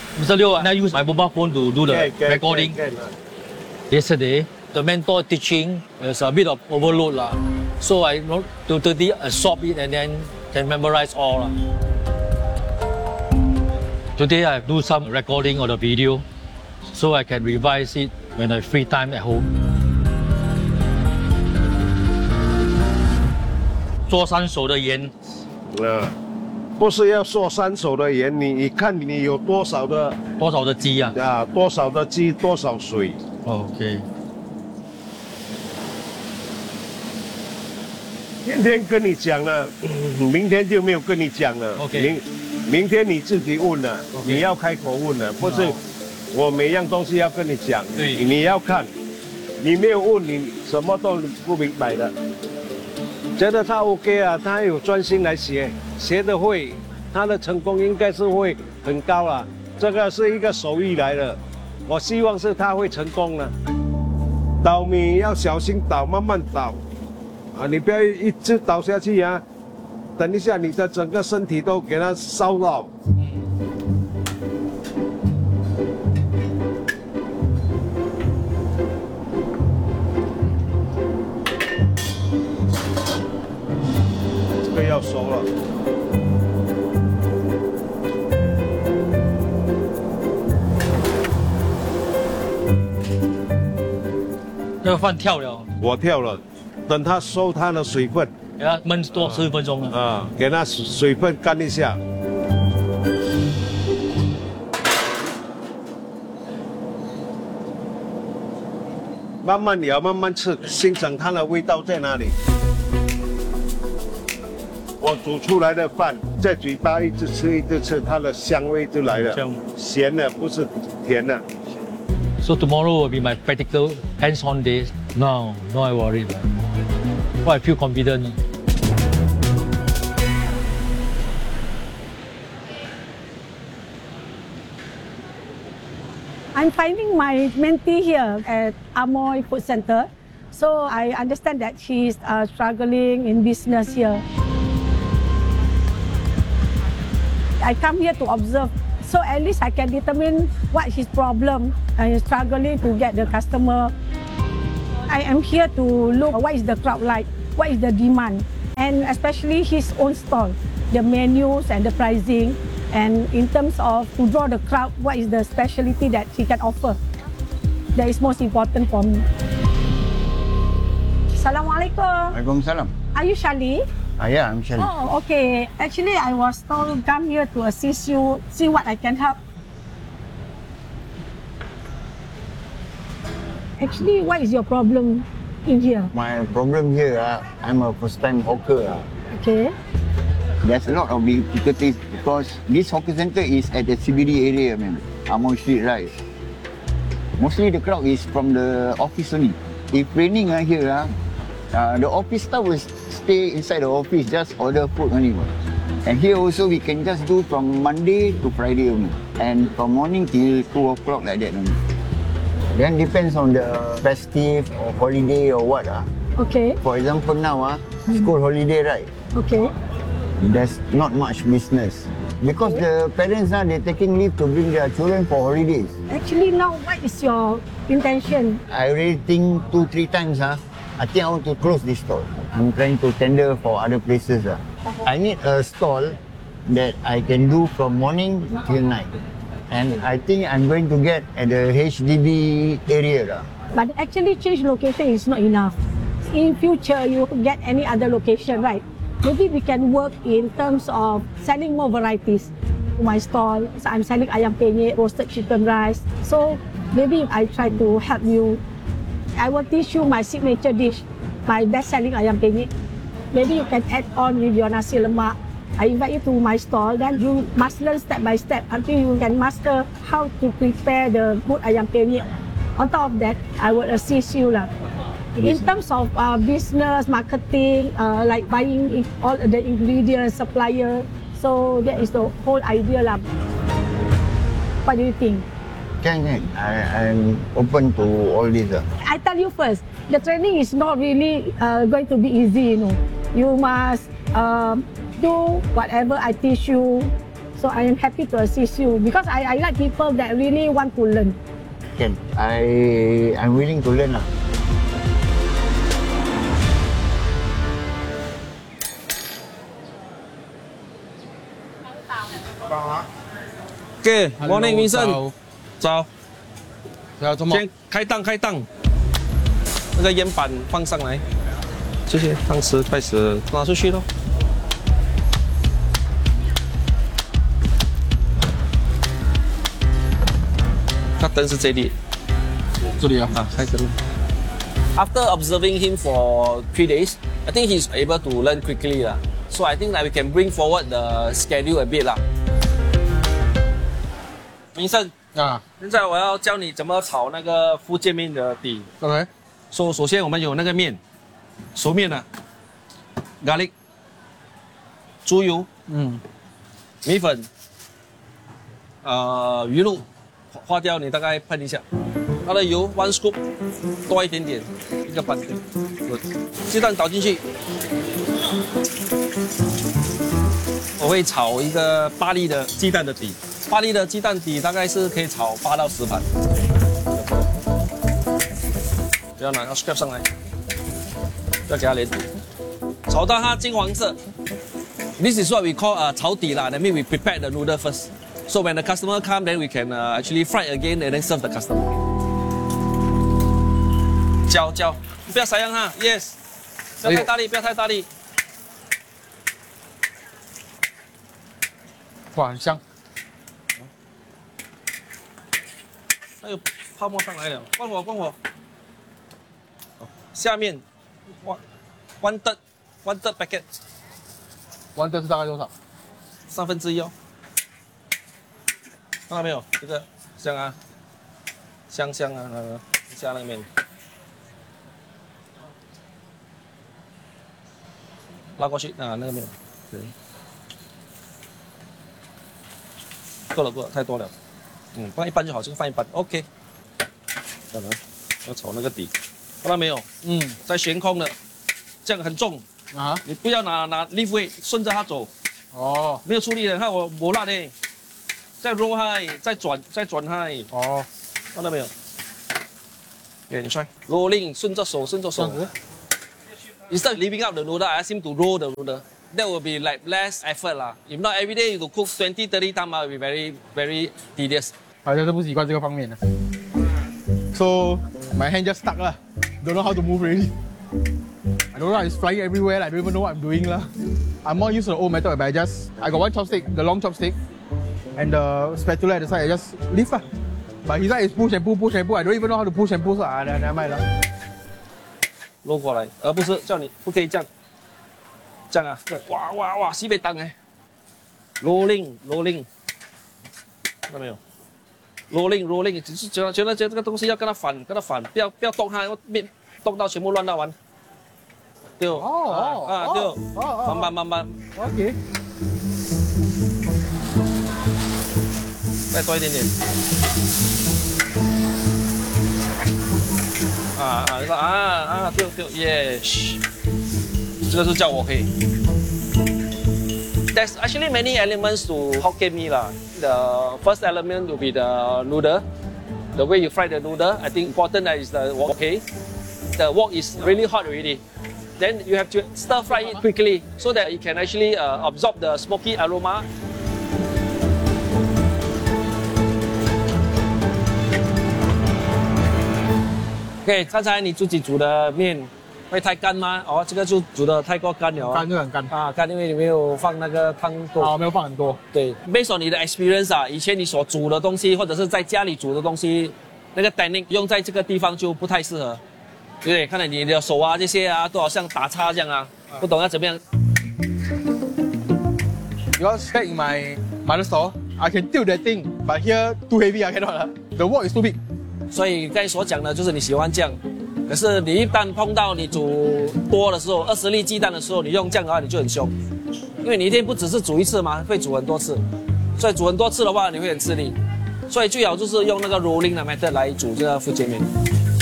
Mr. Liu, I use my mobile phone to do the recording. Yesterday, the mentor teaching is a bit of overload lah. So I totally absorb it and then can memorize all lah. Today I do some recording of the video, so I can revise it when I free time at home. 做三手的盐， 不是要做三手的盐，你看你有多少的鸡啊？ 多少的鸡，多少水。 OK。 天天跟你讲了，明天就没有跟你讲了。 OK。 明天你自己问了，你要开口问了，不是我每样东西要跟你讲，你要看，你没有问，你什么都不明白的。觉得他 OK 啊，他有专心来学，学得会，他的成功应该是会很高啊。这个是一个手艺来的，我希望是他会成功了。捣米要小心捣，慢慢捣，啊，你不要一直倒下去啊。等一下，你的整个身体都给它烧到。这个要熟了。 那个饭跳了， 我跳了，等它收它的水分。 给它焖多10分钟了。 给它水分干一下。慢慢咬，慢慢吃，欣赏它的味道在哪里。我煮出来的饭，在嘴巴一直吃，它的香味就来了。咸的不是甜的。 So tomorrow will be my practical hands-on day. No I worry. Well, I feel confident. I'm finding my mentee here at Amoy Food Center. So I understand that she's struggling in business here. I come here to observe, so at least I can determine what his problem and struggling to get the customer. I am here to look what is the crowd like, what is the demand, and especially his own stall, the menus and the pricing. And in terms of to draw the crowd, what is the specialty that he can offer? That is most important for me. Assalamualaikum. Waalaikumsalam. Are you Shali? Yeah, I'm Shali. Oh, okay. Actually, I was told to come here to assist you, see what I can help. Actually, what is your problem in here? My problem here, I'm a first-time hawker. Okay. There's a lot of difficulties because this hawker center is at the CBD area, man. Amoy Street, right? Mostly the crowd is from the office only. If raining here, the office staff will stay inside the office, just order food only. And here also we can just do from Monday to Friday only. And from morning till 2 o'clock like that only. Then depends on the festive or holiday or what. Okay. For example now, school holiday, right? Okay. There's not much business. Because the parents now, they're taking leave to bring their children for holidays. Actually now, what is your intention? I already think 2-3 times, I think I want to close this stall. I'm trying to tender for other places. I need a stall that I can do from morning till night. And I think I'm going to get at the HDB area. But actually change location is not enough. In future, you get any other location, right? Maybe we can work in terms of selling more varieties. My stall, so I'm selling ayam penyet, roasted chicken rice. So maybe I try to help you. I will teach you my signature dish, my best-selling ayam penyet. Maybe you can add on with your nasi lemak. I invite you to my stall, then you must learn step by step until you can master how to prepare the good ayam penyet. On top of that, I will assist you lah. In terms of business, marketing, like buying all the ingredients, supplier, so that is the whole idea lah. What do you think? Can. I'm open to all this. I tell you first, the training is not really going to be easy, you know. You must do whatever I teach you So I am happy to assist you because I like people that really want to learn. Can I'm willing to learn lah. Okay, morning Vincent。 早。 早。怎么？ 先开档，那个烟板放上来，谢谢。汤匙开始拿出去咯。那灯是这里， 这里啊。 啊，开灯。After observing him for 3 days, I think he's able to learn quickly lah. So I think that we can bring forward the schedule a bit lah. 明胜啊， 现在我要教你怎么炒那个福建面的底。 OK。 首先我们有那个面，熟面啊 ，garlic， 猪油，米粉，鱼露，花雕你大概喷一下，它的油 1 scoop， 多一点点，一个半，鸡蛋倒进去，我会炒一个8粒的鸡蛋的底，8粒的鸡蛋底大概是可以炒8到10盘。 不要拿，要 scrap 上来，要给它连底，炒到它金黄色。This is what we call 炒底啦。That means we prepare the noodle first. So when the customer come, then we can actually fry again and then serve the customer. 搅，不要撒样哈 ，yes， 不要太大力，不要太大力。 哇，很香。 还有泡沫上来了，关火。 下面one third packet， 1 third 是大概多少 1/3哦。看到没有？这个香啊，香啊，那个下那个面，拉过去啊，那个面，对，够了，太多了，放一半就好，这个放一半 ，OK。再来，要炒那个底。 看到没有？在悬空的，这样很重啊！ 你不要拿 lift weight， 顺着它走。 哦， 没有出力的，看我辣的，再 roll high， 再转 high。 哦， 看到没有？给你try rolling， 顺着手。Instead of leaving out the noodle, I ask him to roll the noodle. That will be like less effort lah. If not every day you cook 20-30 times, it will be very tedious. 好像是不习惯这个方面的。So my hand just stuck lah. Don't know how to move really. I don't know, it's flying everywhere. I don't even know what I'm doing lah. I'm more used to the old method, but I got one chopstick, the long chopstick, and the spatula at the side. I just lift lah. But his side is push and pull. I don't even know how to push and pull, so never mind lah. 落过来，而不是叫你不可以这样，这样啊！哇，西北当哎 ，rolling， 看到没有 ？rolling， 只是觉得这个东西要跟它反，不要动它，面动到全部乱到完。对对，慢慢 OK。 再多一点点。对 ，yes， 这个是叫我可以。There's actually many elements to Hokkien mee lah. The first element will be the noodle, the way you fry the noodle. I think important is the wok. Okay, the wok is really hot already. Then you have to stir fry it quickly so that it can actually absorb the smoky aroma. OK， 刚才你自己煮的面会太干吗？哦，这个就煮的太过干了。 干就很干啊，干，因为你没有放那个汤多。 啊，没有放很多。 对 ，based on 你的 experience 啊，以前你所煮的东西，或者是在家里煮的东西，那个 technique 用在这个地方就不太适合，对不对？看到你的手啊这些啊，都好像打叉这样啊，不懂要怎么样。 Because back in my mother store, I can tilt that thing, but here too heavy, I cannot. The wok is too big. 所以刚才所讲的就是你喜欢这样，可是你一旦碰到你煮多的时候，20粒鸡蛋的时候，你用这样的话你就很凶，因为你一天不只是煮一次嘛，会煮很多次，所以煮很多次的话你会很吃力，所以最好就是用那个 rolling 的 method 来煮这个福建面。